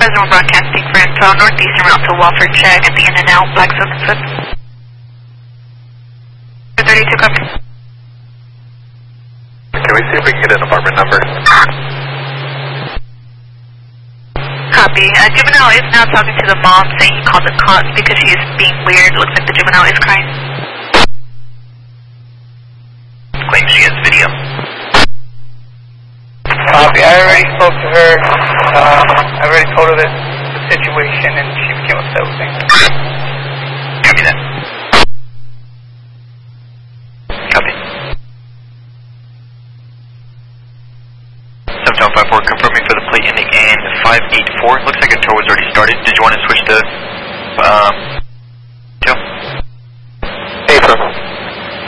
President broadcasting for info, northeastern route to Walford check at the In-N-Out, Black 76. 32 copy. Can we see if we can get an apartment number? Copy. Juvenile is now talking to the mom, saying he called the cops because she is being weird. Looks like the juvenile is crying. Claims she has video. Copy. I already spoke to her. I already told her the situation, and she became upset with me. Copy that. Copy. 754 confirming for the plate ending in 584. Looks like a tow was already started. Did you want to switch to